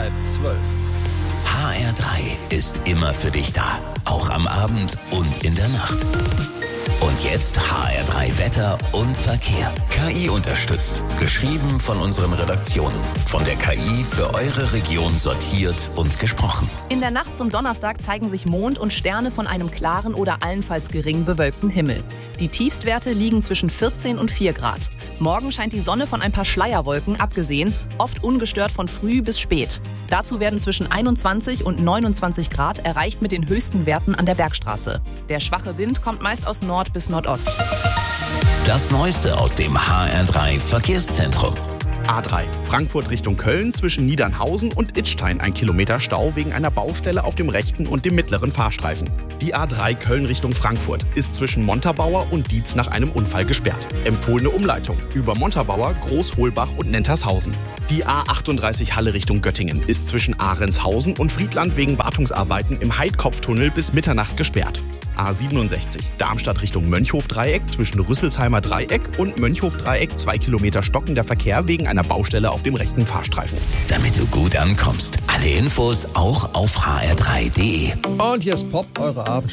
12. HR3 ist immer für dich da, auch am Abend und in der Nacht. Und jetzt HR3 Wetter und Verkehr. KI unterstützt. Geschrieben von unseren Redaktionen. Von der KI für eure Region sortiert und gesprochen. In der Nacht zum Donnerstag zeigen sich Mond und Sterne von einem klaren oder allenfalls gering bewölkten Himmel. Die Tiefstwerte liegen zwischen 14 und 4 Grad. Morgen scheint die Sonne von ein paar Schleierwolken abgesehen, oft ungestört von früh bis spät. Dazu werden zwischen 21 und 29 Grad erreicht mit den höchsten Werten an der Bergstraße. Der schwache Wind kommt meist aus Nord bis Nordost. Das Neueste aus dem HR3 Verkehrszentrum. A3 Frankfurt Richtung Köln zwischen Niedernhausen und Idstein 1 Kilometer Stau wegen einer Baustelle auf dem rechten und dem mittleren Fahrstreifen. Die A3 Köln Richtung Frankfurt ist zwischen Montabaur und Dietz nach einem Unfall gesperrt. Empfohlene Umleitung über Montabaur, Großholbach und Nentershausen. Die A38 Halle Richtung Göttingen ist zwischen Ahrenshausen und Friedland wegen Wartungsarbeiten im Heidkopftunnel bis Mitternacht gesperrt. A67 Darmstadt Richtung Mönchhof-Dreieck zwischen Rüsselsheimer Dreieck und Mönchhof-Dreieck 2 Kilometer stockender Verkehr wegen einer Baustelle auf dem rechten Fahrstreifen. Damit du gut ankommst. Alle Infos auch auf hr3.de. Und hier ist Pop, eure Abend.